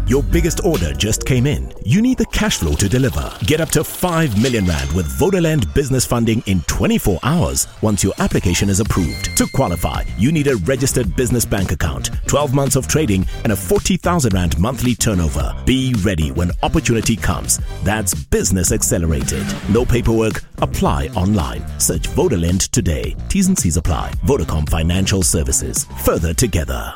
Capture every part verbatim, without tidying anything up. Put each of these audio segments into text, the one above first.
Your biggest order just came in. You need the cash flow to deliver. Get up to five million rand with Vodalend Business Funding in twenty-four hours once your application is approved. To qualify, you need a registered business bank account, twelve months of trading, and a forty thousand rand monthly turnover. Be ready when opportunity comes. That's Business Accelerated. No paperwork. Apply online. Search Vodalend today. T's and C's apply. Vodacom Financial Services. Further together.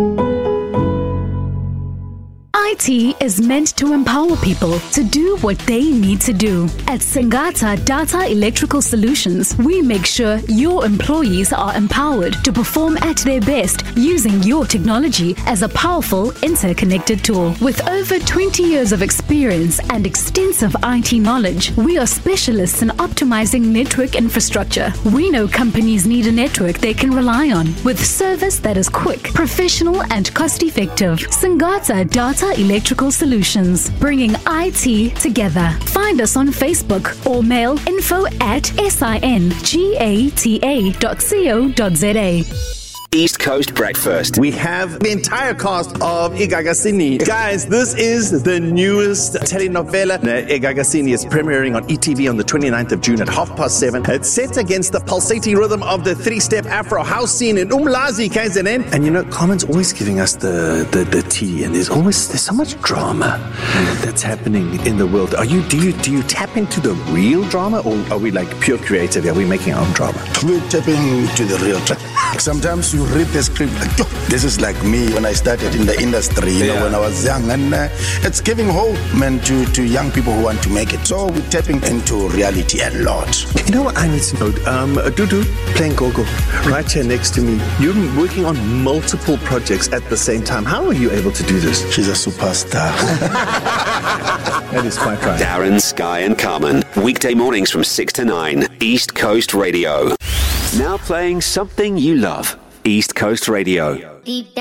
I T is meant to empower people to do what they need to do. At Singata Data Electrical Solutions, we make sure your employees are empowered to perform at their best using your technology as a powerful interconnected tool. With over twenty years of experience and extensive I T knowledge, we are specialists in optimizing network infrastructure. We know companies need a network they can rely on with service that is quick, professional, and cost-effective. Singata Data Electrical Solutions, bringing I T together. Find us on Facebook or mail info at singata dot co dot za. East Coast Breakfast. We have the entire cast of Egagasini. Guys, this is the newest telenovela. Egagasini is premiering on E T V on the twenty-ninth of June at half past seven. It's set against the pulsating rhythm of the three-step Afro house scene in Umlazi, K Z N. And you know, Carmen's always giving us the, the, the tea, and there's always there's so much drama that's happening in the world. Are you do you do you tap into the real drama, or are we like pure creative? Are we making our own drama? We're tapping into the real drama. Sometimes you read the script like, oh, this is like me when I started in the industry, you yeah. know, when I was young, and uh, it's giving hope, man, to, to young people who want to make it. So we're tapping into reality a lot. You know what I need to know? Um, Dudu playing Gogo right here next to me. You're working on multiple projects at the same time. How are you able to do this? She's a superstar. That is quite right. Darren, Sky, and Carmen. Weekday mornings from six to nine. East Coast Radio. Now playing something you love. East Coast Radio.